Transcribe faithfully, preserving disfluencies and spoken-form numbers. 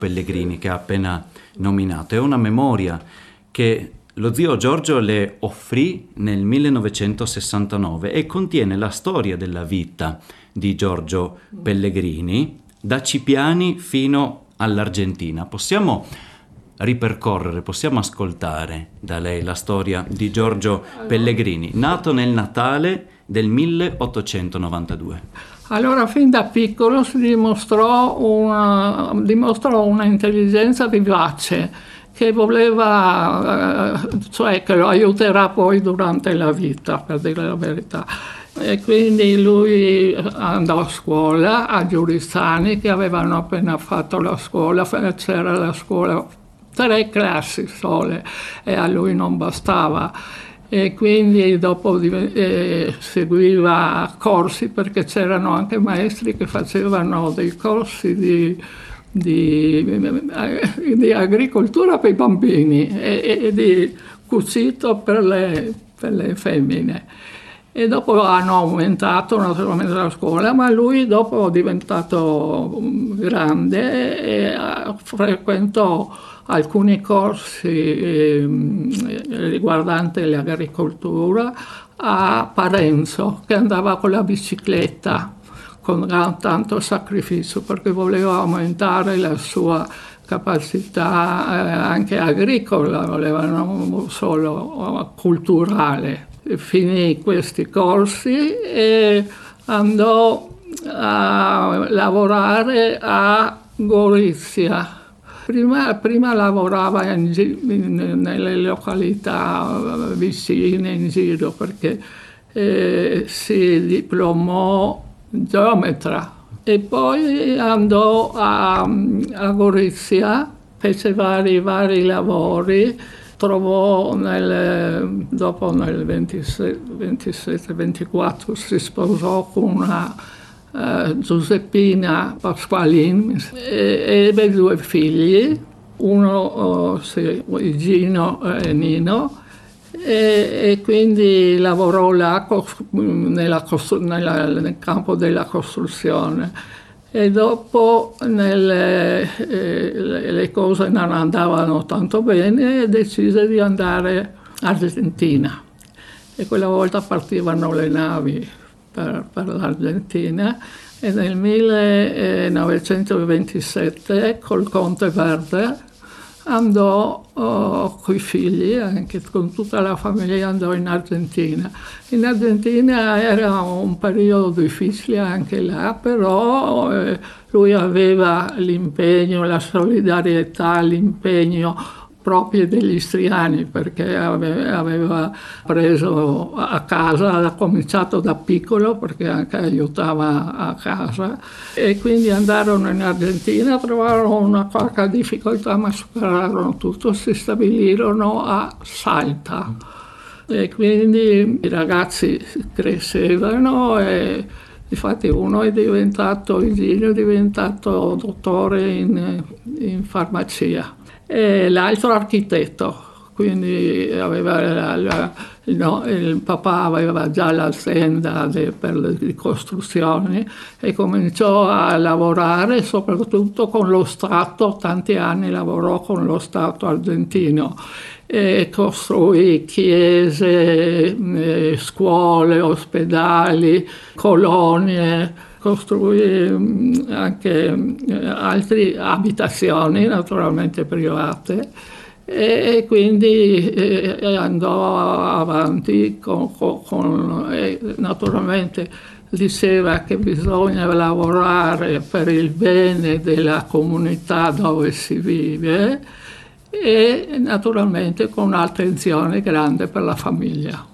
Pellegrini che ha appena nominato. È una memoria che lo zio Giorgio le offrì nel millenovecentosessantanove e contiene la storia della vita di Giorgio Pellegrini da Cipiani fino all'Argentina. Possiamo ripercorrere, possiamo ascoltare da lei la storia di Giorgio Pellegrini, nato nel Natale del milleottocentonovantadue. Allora, fin da piccolo si dimostrò una, dimostrò una intelligenza vivace che voleva, cioè che lo aiuterà poi durante la vita, per dire la verità. E quindi lui andò a scuola a Giurizzani, che avevano appena fatto la scuola, c'era la scuola, tre classi sole, e a lui non bastava. E quindi dopo eh, seguiva corsi, perché c'erano anche maestri che facevano dei corsi di, di, di agricoltura per i bambini e, e di cucito per le, per le femmine. E dopo hanno aumentato naturalmente la scuola, ma lui dopo è diventato grande e frequentò alcuni corsi eh, riguardanti l'agricoltura a Parenzo, che andava con la bicicletta con tanto sacrificio, perché voleva aumentare la sua capacità eh, anche agricola, voleva non solo culturale. Finì questi corsi e andò a lavorare a Gorizia. Prima, prima lavorava in, in, nelle località vicine in giro, perché eh, si diplomò geometra e poi andò a, a Gorizia, fece vari, vari lavori. Trovò nel, dopo nel ventisette ventiquattro si sposò con una uh, Giuseppina Pasqualin e ebbe due figli, uno uh, sì, Gino e Nino, e, e quindi lavorò là nella, nella, nel campo della costruzione. E dopo nelle, eh, le cose non andavano tanto bene e decise di andare in Argentina. E quella volta partivano le navi per, per l'Argentina e nel millenovecentoventisette col Conte Verde andò oh, coi figli, anche con tutta la famiglia andò in Argentina. In Argentina era un periodo difficile anche là, però eh, lui aveva l'impegno, la solidarietà, l'impegno proprio degli istriani, perché aveva preso a casa, ha cominciato da piccolo perché anche aiutava a casa, e quindi andarono in Argentina, trovarono una qualche difficoltà ma superarono tutto, si stabilirono a Salta e quindi i ragazzi crescevano e infatti uno è diventato, il Gino è diventato dottore in, in farmacia. E l'altro architetto, quindi aveva la, la, no, il papà aveva già l'azienda de, per le costruzioni e cominciò a lavorare soprattutto con lo Stato, tanti anni lavorò con lo Stato argentino e costruì chiese, eh, scuole, ospedali, colonie. Costruì anche altre abitazioni, naturalmente private, e quindi andò avanti con, con, con e naturalmente diceva che bisogna lavorare per il bene della comunità dove si vive e naturalmente con un'attenzione grande per la famiglia.